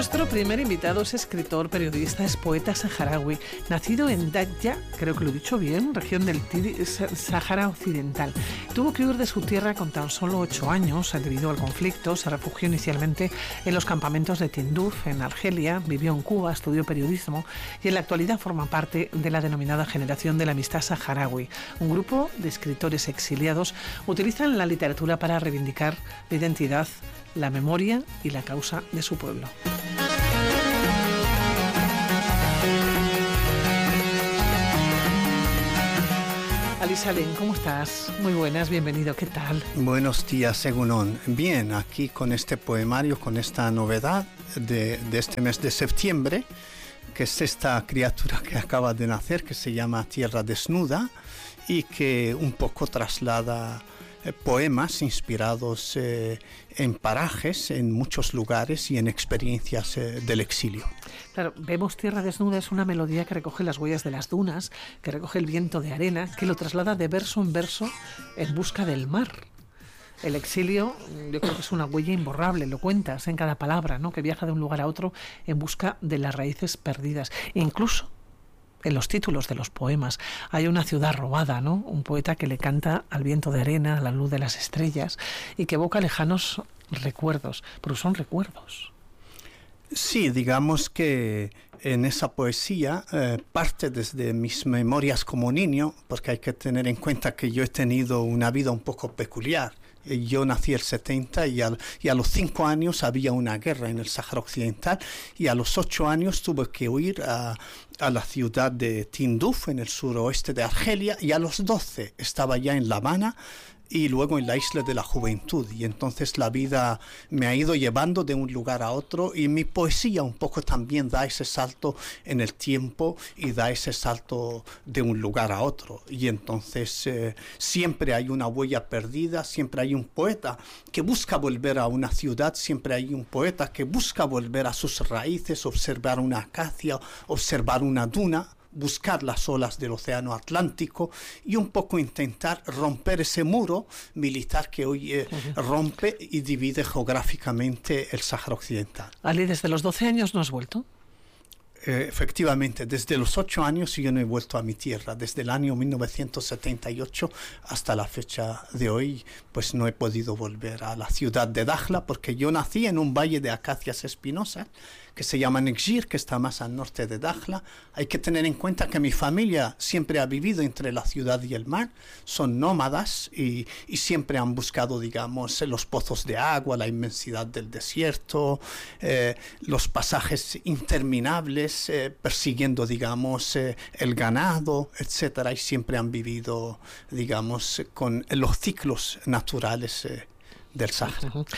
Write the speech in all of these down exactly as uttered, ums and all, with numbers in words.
Nuestro primer invitado es escritor, periodista, es poeta saharaui, nacido en Dakhla, creo que lo he dicho bien, región del Sáhara Occidental. Tuvo que huir de su tierra con tan solo ocho años debido al conflicto. Se refugió inicialmente en los campamentos de Tinduf, en Argelia, vivió en Cuba, estudió periodismo y en la actualidad forma parte de la denominada Generación de la Amistad Saharaui. Un grupo de escritores exiliados utilizan la literatura para reivindicar la identidad, la memoria y la causa de su pueblo. Ali Salem, ¿cómo estás? Muy buenas, bienvenido, ¿qué tal? Buenos días, Egunon. Bien, aquí con este poemario, con esta novedad de, de este mes de septiembre, que es esta criatura que acaba de nacer, que se llama Tierra Desnuda, y que un poco traslada eh, poemas inspirados eh, en parajes, en muchos lugares y en experiencias eh, del exilio. Claro, vemos Tierra Desnuda, es una melodía que recoge las huellas de las dunas, que recoge el viento de arena, que lo traslada de verso en verso en busca del mar. El exilio, yo creo que es una huella imborrable, lo cuentas en cada palabra, ¿no? Que viaja de un lugar a otro en busca de las raíces perdidas. E incluso en los títulos de los poemas hay una ciudad robada, ¿no? Un poeta que le canta al viento de arena, a la luz de las estrellas y que evoca lejanos recuerdos, pero son recuerdos. Sí, digamos que en esa poesía eh, parte desde mis memorias como niño, porque hay que tener en cuenta que yo he tenido una vida un poco peculiar. Yo nací el setenta y, al, y a los cinco años había una guerra en el Sáhara Occidental y a los ocho años tuve que huir a, a la ciudad de Tinduf en el suroeste de Argelia y a los doce estaba ya en La Habana y luego en la Isla de la Juventud, y entonces la vida me ha ido llevando de un lugar a otro y mi poesía un poco también da ese salto en el tiempo y da ese salto de un lugar a otro, y entonces eh, siempre hay una huella perdida, siempre hay un poeta que busca volver a una ciudad, siempre hay un poeta que busca volver a sus raíces, observar una acacia, observar una duna, buscar las olas del océano Atlántico y un poco intentar romper ese muro militar que hoy eh, uh-huh. rompe y divide geográficamente el Sáhara Occidental. Ali, ¿desde los doce años no has vuelto? Eh, efectivamente, desde los ocho años yo no he vuelto a mi tierra. Desde el año mil novecientos setenta y ocho hasta la fecha de hoy, pues no he podido volver a la ciudad de Dakhla, porque yo nací en un valle de acacias espinosas que se llama Nekjir, que está más al norte de Dakhla. Hay que tener en cuenta que mi familia siempre ha vivido entre la ciudad y el mar, son nómadas y, y siempre han buscado, digamos, los pozos de agua, la inmensidad del desierto, eh, los pasajes interminables, eh, persiguiendo, digamos, eh, el ganado, etcétera, y siempre han vivido, digamos, con los ciclos naturales eh, del Sáhara. Uh-huh.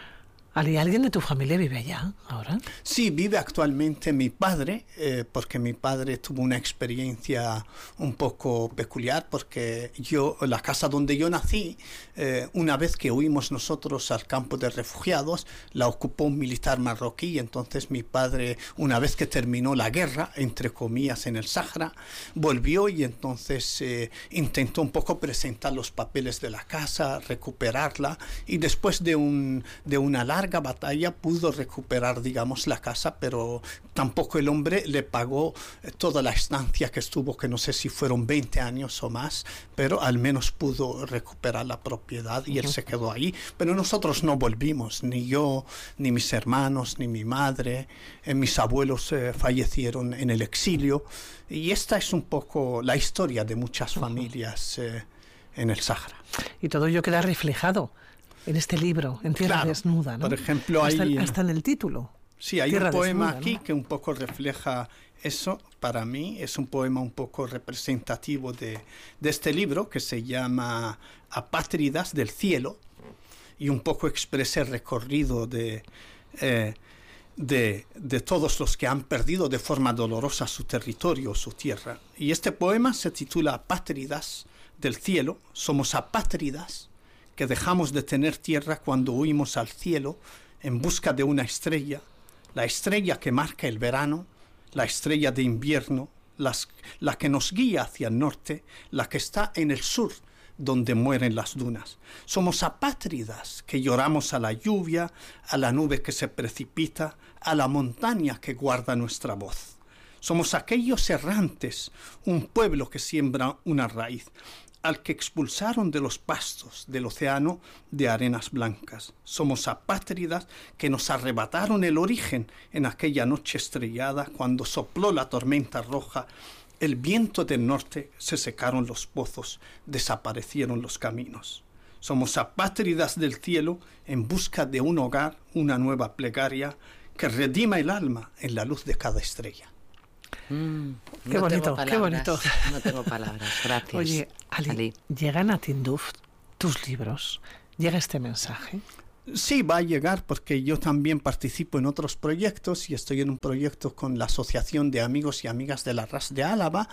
Ali, ¿alguien de tu familia vive allá ahora? Sí, vive actualmente mi padre, eh, porque mi padre tuvo una experiencia un poco peculiar, porque yo, la casa donde yo nací, eh, una vez que huimos nosotros al campo de refugiados, la ocupó un militar marroquí, y entonces mi padre, una vez que terminó la guerra, entre comillas, en el Sáhara, volvió y entonces eh, intentó un poco presentar los papeles de la casa, recuperarla, y después de, un, de una larga batalla pudo recuperar, digamos, la casa, pero tampoco el hombre le pagó toda la estancia que estuvo, que no sé si fueron veinte años o más, pero al menos pudo recuperar la propiedad y él se quedó ahí. Pero nosotros no volvimos, ni yo, ni mis hermanos, ni mi madre, eh, mis abuelos eh, fallecieron en el exilio, y esta es un poco la historia de muchas familias eh, en el Sáhara. Y todo ello queda reflejado en este libro, en Tierra claro, Desnuda, ¿no? Por ejemplo, hasta, hay, el, hasta en el título. Sí, hay Tierra un poema Desnuda, aquí, ¿no? que un poco refleja eso. Para mí es un poema un poco representativo de, de este libro, que se llama Apátridas del Cielo, y un poco expresa el recorrido de, eh, de, de todos los que han perdido de forma dolorosa su territorio, su tierra. Y este poema se titula Apátridas del Cielo. Somos apátridas que dejamos de tener tierra cuando huimos al cielo en busca de una estrella, la estrella que marca el verano, la estrella de invierno, las, la que nos guía hacia el norte, la que está en el sur donde mueren las dunas. Somos apátridas que lloramos a la lluvia, a la nube que se precipita, a la montaña que guarda nuestra voz. Somos aquellos errantes, un pueblo que siembra una raíz, al que expulsaron de los pastos del océano de arenas blancas. Somos apátridas que nos arrebataron el origen en aquella noche estrellada cuando sopló la tormenta roja, el viento del norte, se secaron los pozos, desaparecieron los caminos. Somos apátridas del cielo en busca de un hogar, una nueva plegaria que redima el alma en la luz de cada estrella. Mm, qué no bonito, tengo palabras, qué bonito. No tengo palabras, gracias. Oye, Ali, Ali. ¿llegan a Tinduf tus libros? ¿Llega este mensaje? Sí, va a llegar porque yo también participo en otros proyectos y estoy en un proyecto con la Asociación de Amigos y Amigas de la Ras de Álava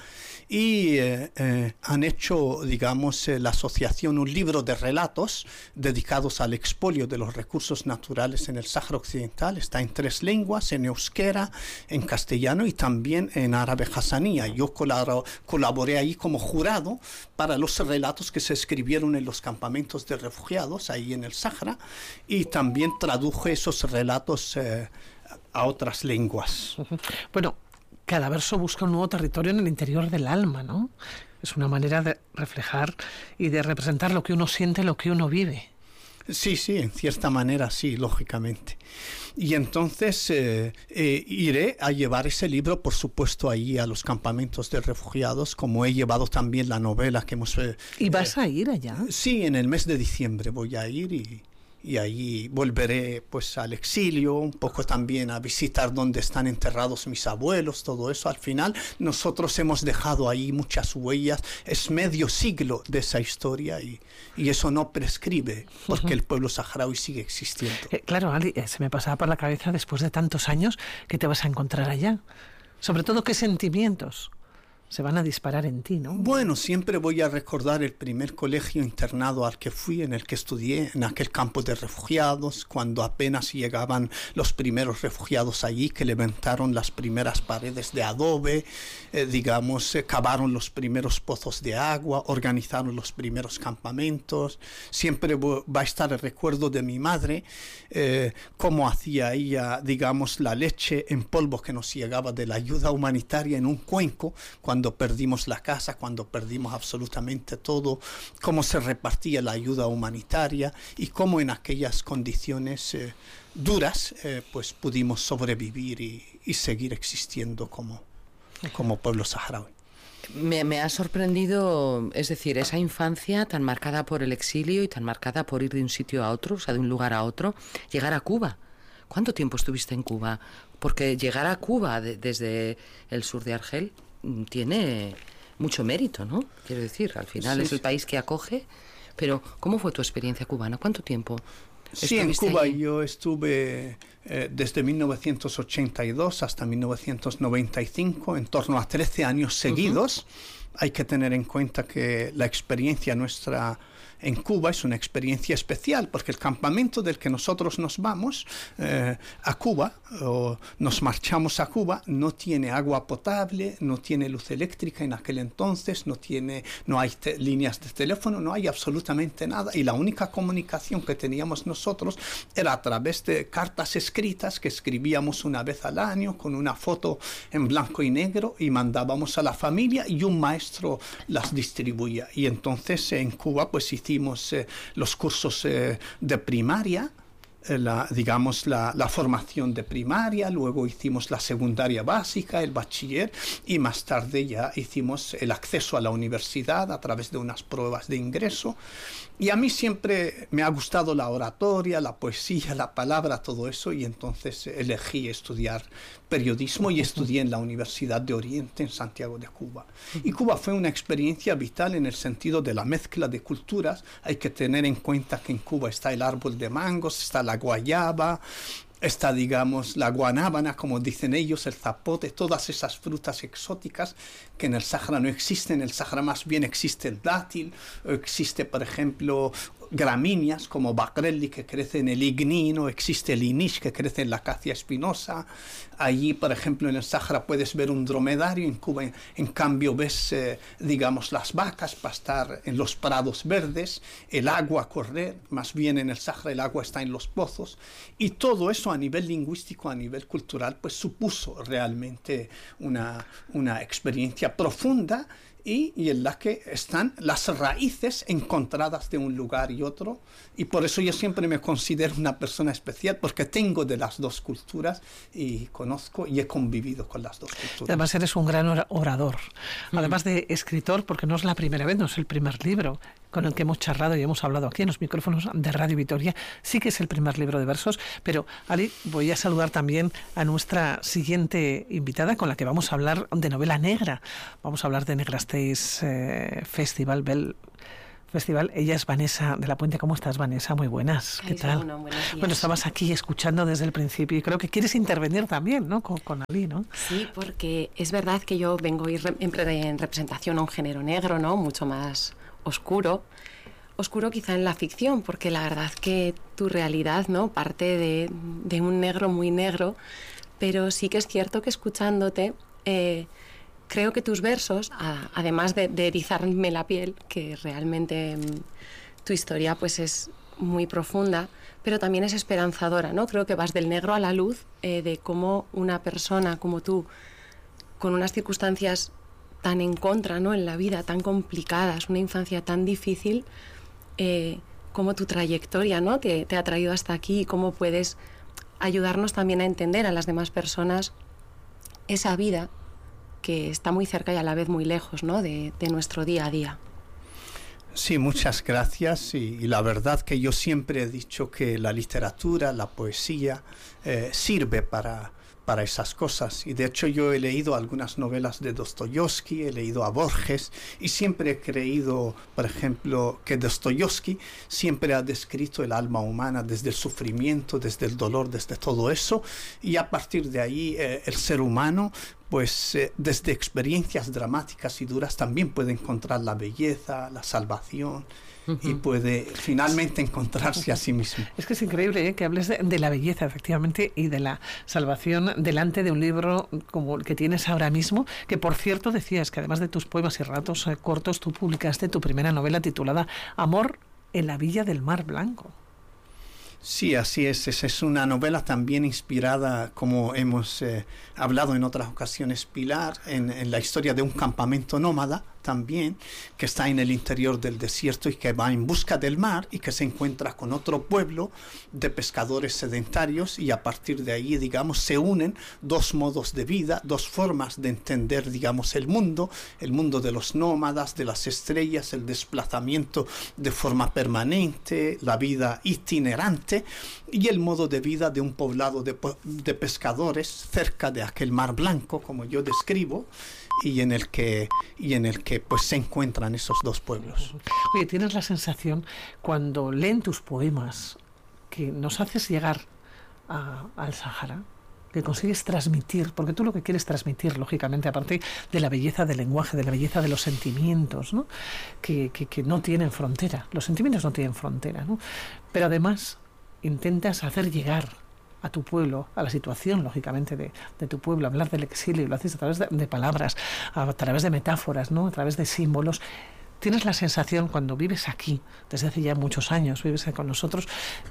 y eh, eh, han hecho, digamos, eh, la asociación un libro de relatos dedicados al expolio de los recursos naturales en el Sáhara Occidental. Está en tres lenguas, en euskera, en castellano y también en árabe hasanía. Yo colaboro, colaboré ahí como jurado para los relatos que se escribieron en los campamentos de refugiados ahí en el Sáhara. Y también traduje esos relatos eh, a otras lenguas. Bueno, cada verso busca un nuevo territorio en el interior del alma, ¿no? Es una manera de reflejar y de representar lo que uno siente, lo que uno vive. Sí, sí, en cierta manera sí, lógicamente. Y entonces eh, eh, iré a llevar ese libro, por supuesto, ahí a los campamentos de refugiados, como he llevado también la novela que hemos... Eh, ¿Y vas eh, a ir allá? Sí, en el mes de diciembre voy a ir y... y ahí volveré pues al exilio, un poco también a visitar donde están enterrados mis abuelos, todo eso. Al final nosotros hemos dejado ahí muchas huellas, es medio siglo de esa historia y, y eso no prescribe porque el pueblo saharaui sigue existiendo. Eh, claro, Ali, eh, se me pasaba por la cabeza después de tantos años que te vas a encontrar allá. Sobre todo, ¿qué sentimientos se van a disparar en ti, no? Bueno, siempre voy a recordar el primer colegio internado al que fui, en el que estudié, en aquel campo de refugiados, cuando apenas llegaban los primeros refugiados allí, que levantaron las primeras paredes de adobe, eh, digamos, eh, cavaron los primeros pozos de agua, organizaron los primeros campamentos. Siempre va a estar el recuerdo de mi madre, eh, cómo hacía ella, digamos, la leche en polvo que nos llegaba de la ayuda humanitaria en un cuenco, cuando cuando perdimos la casa, cuando perdimos absolutamente todo, cómo se repartía la ayuda humanitaria y cómo en aquellas condiciones eh, duras eh, pues pudimos sobrevivir y, y seguir existiendo como, como pueblo saharaui. Me, me ha sorprendido, es decir, esa infancia tan marcada por el exilio y tan marcada por ir de un sitio a otro, o sea, de un lugar a otro, llegar a Cuba. ¿Cuánto tiempo estuviste en Cuba? Porque llegar a Cuba de, desde el sur de Argel tiene mucho mérito, ¿no? Quiero decir, al final sí, es el sí. país que acoge, pero ¿cómo fue tu experiencia cubana? ¿Cuánto tiempo Sí, en Cuba allí? Yo estuve eh, desde mil novecientos ochenta y dos hasta mil novecientos noventa y cinco, en torno a trece años seguidos. Uh-huh. Hay que tener en cuenta que la experiencia nuestra en Cuba es una experiencia especial, porque el campamento del que nosotros nos vamos eh, a Cuba, o nos marchamos a Cuba, no tiene agua potable, no tiene luz eléctrica en aquel entonces, no tiene, no hay te- líneas de teléfono, no hay absolutamente nada, y la única comunicación que teníamos nosotros era a través de cartas escritas que escribíamos una vez al año con una foto en blanco y negro y mandábamos a la familia y un maestro las distribuía. Y entonces en Cuba pues hicimos Hicimos eh, los cursos eh, de primaria, eh, la, digamos la, la formación de primaria, luego hicimos la secundaria básica, el bachiller y más tarde ya hicimos el acceso a la universidad a través de unas pruebas de ingreso. Y a mí siempre me ha gustado la oratoria, la poesía, la palabra, todo eso, y entonces elegí estudiar periodismo y estudié en la Universidad de Oriente en Santiago de Cuba. Y Cuba fue una experiencia vital en el sentido de la mezcla de culturas. Hay que tener en cuenta que en Cuba está el árbol de mangos, está la guayaba, está, digamos, la guanábana, como dicen ellos, el zapote, todas esas frutas exóticas que en el Sáhara no existen. En el Sáhara más bien existe el dátil, existe, por ejemplo, gramíneas como Bagrelli, que crece en el ignino, existe el inish, que crece en la acacia espinosa. Allí, por ejemplo, en el Sáhara puedes ver un dromedario, en Cuba, en, en cambio, ves, eh, digamos, las vacas pastar en los prados verdes, el agua correr, más bien en el Sáhara el agua está en los pozos, y todo eso a nivel lingüístico, a nivel cultural, pues supuso realmente una, una experiencia profunda, Y, y en la que están las raíces encontradas de un lugar y otro, y por eso yo siempre me considero una persona especial, porque tengo de las dos culturas y conozco y he convivido con las dos culturas. Además eres un gran orador, además de escritor, porque no es la primera vez, no es el primer libro con el que hemos charlado y hemos hablado aquí en los micrófonos de Radio Vitoria. Sí que es el primer libro de versos, pero Ali, voy a saludar también a nuestra siguiente invitada, con la que vamos a hablar de novela negra. Vamos a hablar de Negrastéis eh, Festival, Bell Festival. Ella es Vanessa de la Puente. ¿Cómo estás, Vanessa? Muy buenas. ¿Qué Ay, tal? Bueno, buenos días. Bueno, estabas aquí escuchando desde el principio y creo que quieres intervenir también, ¿no? Con, con Ali, ¿no? Sí, porque es verdad que yo vengo en representación a un género negro, ¿no? Mucho más oscuro. Oscuro quizá en la ficción, porque la verdad que tu realidad, ¿no? Parte de, de un negro muy negro, pero sí que es cierto que escuchándote, eh, creo que tus versos, a, además de, de erizarme la piel, que realmente mm, tu historia pues es muy profunda, pero también es esperanzadora, ¿no? Creo que vas del negro a la luz, eh, de cómo una persona como tú, con unas circunstancias tan en contra, ¿no? En la vida, tan complicadas, una infancia tan difícil, eh, cómo tu trayectoria, ¿no? te, te ha traído hasta aquí, y cómo puedes ayudarnos también a entender a las demás personas esa vida que está muy cerca y a la vez muy lejos, ¿no? de, de nuestro día a día. Sí, muchas gracias. Y, y la verdad que yo siempre he dicho que la literatura, la poesía, eh, sirve para... para esas cosas, y de hecho yo he leído algunas novelas de Dostoyevsky, he leído a Borges, y siempre he creído, por ejemplo, que Dostoyevsky siempre ha descrito el alma humana desde el sufrimiento, desde el dolor, desde todo eso, y a partir de ahí eh, el ser humano, pues eh, desde experiencias dramáticas y duras también puede encontrar la belleza, la salvación, uh-huh. y puede finalmente encontrarse a sí mismo. Es que es increíble, ¿eh? Que hables de, de la belleza, efectivamente, y de la salvación delante de un libro como el que tienes ahora mismo, que por cierto decías que además de tus poemas y relatos eh, cortos, tú publicaste tu primera novela titulada Amor en la Villa del Mar Blanco. Sí, así es. Esa es una novela también inspirada, como hemos eh, hablado en otras ocasiones, Pilar, en, en la historia de un campamento nómada también, que está en el interior del desierto y que va en busca del mar y que se encuentra con otro pueblo de pescadores sedentarios, y a partir de ahí, digamos, se unen dos modos de vida, dos formas de entender, digamos, el mundo, el mundo de los nómadas, de las estrellas, el desplazamiento de forma permanente, la vida itinerante, y el modo de vida de un poblado de, de pescadores cerca de aquel mar blanco, como yo describo, y en el que y en el que pues se encuentran esos dos pueblos. Oye, ¿tienes la sensación cuando leen tus poemas que nos haces llegar a, al Sáhara, que consigues transmitir, porque tú lo que quieres transmitir, lógicamente, aparte de la belleza del lenguaje, de la belleza de los sentimientos, ¿no? que, que, que no tienen frontera, los sentimientos no tienen frontera, ¿no? Pero además intentas hacer llegar a tu pueblo, a la situación, lógicamente, de, de tu pueblo, hablar del exilio, y lo haces a través de, de palabras, a través de metáforas, ¿no? A través de símbolos. ¿Tienes la sensación, cuando vives aquí, desde hace ya muchos años, vives con nosotros,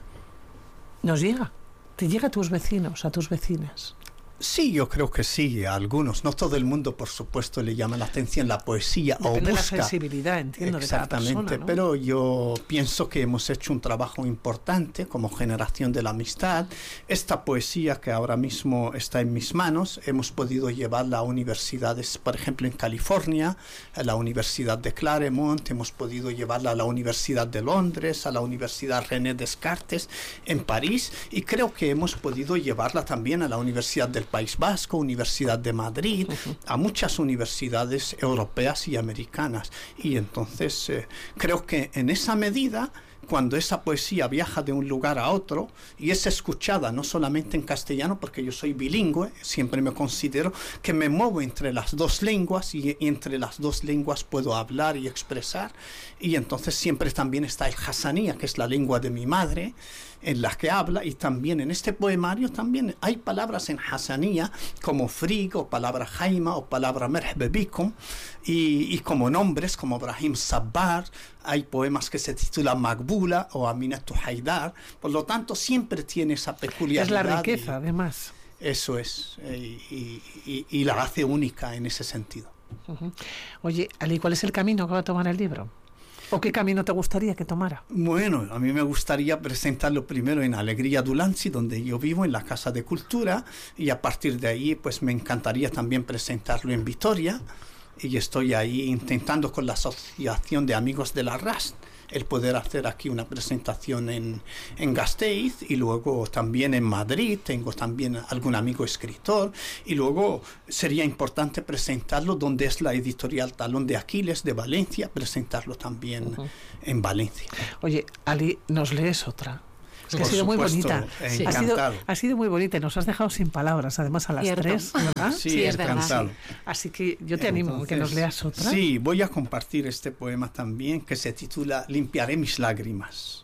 nos llega, te llega a tus vecinos, a tus vecinas? Sí, yo creo que sí, a algunos. No todo el mundo, por supuesto, le llama la atención la poesía. Depende o busca. De la sensibilidad, entiendo, exactamente, de cada persona, ¿no? Pero yo pienso que hemos hecho un trabajo importante como generación de la amistad. Esta poesía que ahora mismo está en mis manos, hemos podido llevarla a universidades, por ejemplo, en California, a la Universidad de Claremont, hemos podido llevarla a la Universidad de Londres, a la Universidad René Descartes en París, y creo que hemos podido llevarla también a la Universidad del País Vasco, Universidad de Madrid, uh-huh. a muchas universidades europeas y americanas. Y entonces eh, creo que en esa medida, cuando esa poesía viaja de un lugar a otro y es escuchada no solamente en castellano, porque yo soy bilingüe, siempre me considero que me muevo entre las dos lenguas y, y entre las dos lenguas puedo hablar y expresar, y entonces siempre también está el hasanía, que es la lengua de mi madre, en la que habla, y también en este poemario también hay palabras en hasanía como frig o palabra jaima o palabra merhaba bikum, y, y como nombres como Brahim Sabbar. Hay poemas que se titulan Magbula o Aminatu Haidar, por lo tanto siempre tiene esa peculiaridad. Es la riqueza, y, además. Eso es, y, y, y la hace única en ese sentido. Uh-huh. Oye, Ali, ¿cuál es el camino que va a tomar el libro? ¿O qué camino te gustaría que tomara? Bueno, a mí me gustaría presentarlo primero en Alegría Dulance, donde yo vivo, en la Casa de Cultura, y a partir de ahí pues me encantaría también presentarlo en Vitoria, y estoy ahí intentando con la Asociación de Amigos de la R A S el poder hacer aquí una presentación en, en Gasteiz, y luego también en Madrid, tengo también algún amigo escritor, y luego sería importante presentarlo donde es la editorial Talón de Aquiles de Valencia, presentarlo también uh-huh. en Valencia. Oye, Ali, ¿nos lees otra? Es que Por ha sido supuesto, muy bonita. Sí. Ha, sido, ha sido muy bonita y nos has dejado sin palabras, además a las Cierto. tres, ¿verdad? Sí, Sí, es es verdad. encantado. Así que yo te animo a que nos leas otra. Sí, voy a compartir este poema también, que se titula Limpiaré mis lágrimas.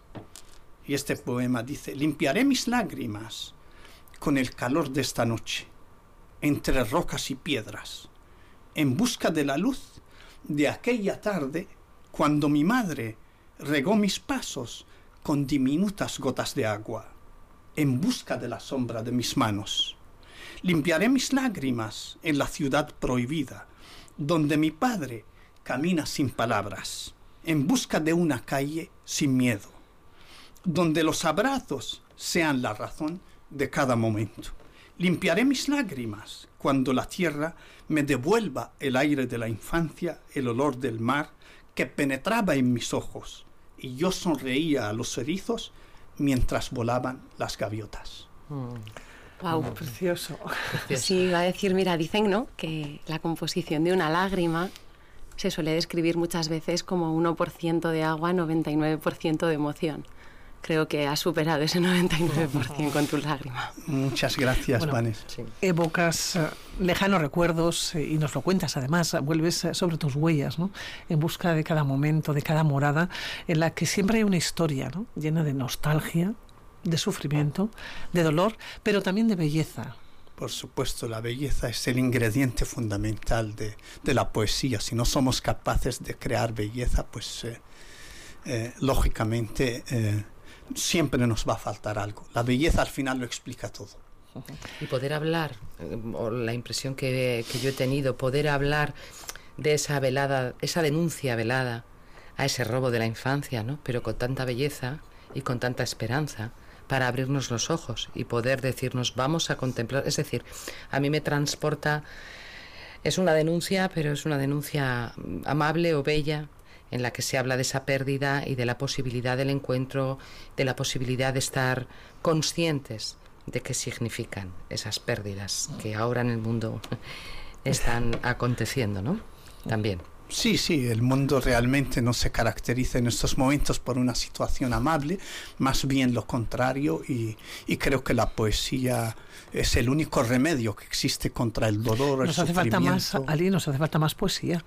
Y este poema dice: limpiaré mis lágrimas con el calor de esta noche, entre rocas y piedras, en busca de la luz de aquella tarde cuando mi madre regó mis pasos con diminutas gotas de agua, en busca de la sombra de mis manos. Limpiaré mis lágrimas en la ciudad prohibida, donde mi padre camina sin palabras, en busca de una calle sin miedo, donde los abrazos sean la razón de cada momento. Limpiaré mis lágrimas cuando la tierra me devuelva el aire de la infancia, el olor del mar que penetraba en mis ojos, y yo sonreía a los erizos mientras volaban las gaviotas. Mm. Wow, Oh, precioso. Sí, iba a decir, mira, dicen, ¿no?, que la composición de una lágrima se suele describir muchas veces como uno por ciento de agua, noventa y nueve por ciento de emoción. Creo que has superado ese noventa y nueve por ciento con tu lágrima. Muchas gracias, Bueno, Vanessa. Sí. Evocas eh, lejanos recuerdos eh, y nos lo cuentas además, eh, vuelves eh, sobre tus huellas, ¿no? En busca de cada momento, de cada morada, en la que siempre hay una historia, ¿no?, llena de nostalgia, de sufrimiento, de dolor, pero también de belleza. Por supuesto, la belleza es el ingrediente fundamental de, de la poesía. Si no somos capaces de crear belleza, pues eh, eh, lógicamente eh, siempre nos va a faltar algo. La belleza al final lo explica todo. Y poder hablar, eh, o la impresión que, que yo he tenido, poder hablar de esa velada, esa denuncia velada a ese robo de la infancia, ¿no?, pero con tanta belleza y con tanta esperanza, para abrirnos los ojos y poder decirnos vamos a contemplar. Es decir, a mí me transporta, es una denuncia, pero es una denuncia amable o bella, en la que se habla de esa pérdida y de la posibilidad del encuentro, de la posibilidad de estar conscientes de qué significan esas pérdidas que ahora en el mundo están aconteciendo, ¿no? También. Sí, sí, el mundo realmente no se caracteriza en estos momentos por una situación amable, más bien lo contrario, y, y creo que la poesía es el único remedio que existe contra el dolor, el Nos hace sufrimiento. falta más, Ali, nos hace falta más poesía.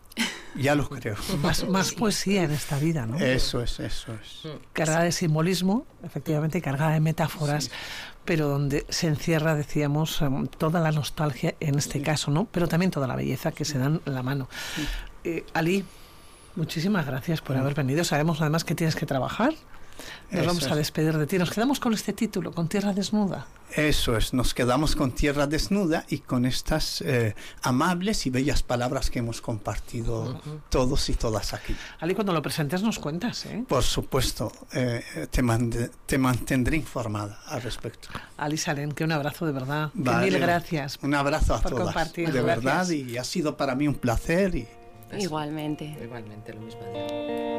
Ya lo creo. Más, más poesía en esta vida, ¿no? Eso es, eso es. Cargada de simbolismo, efectivamente, cargada de metáforas, sí, pero donde se encierra, decíamos, um, toda la nostalgia en este sí. caso, ¿no? Pero también toda la belleza que se dan la mano. Sí. Eh, Ali, muchísimas gracias por haber venido. Sabemos además que tienes que trabajar. Nos Eso vamos a despedir de ti. Nos quedamos con este título, con Tierra Desnuda. Eso es, nos quedamos con Tierra Desnuda y con estas eh, amables y bellas palabras que hemos compartido uh-huh. todos y todas aquí. Ali, cuando lo presentes nos cuentas, ¿eh? Por supuesto, eh, te, mande, te mantendré informada al respecto. Ali Salén, que un abrazo de verdad. Vale, que mil gracias. Un abrazo a por todas. Compartir. De Gracias. verdad, y ha sido para mí un placer. Y Igualmente. Igualmente, lo mismo.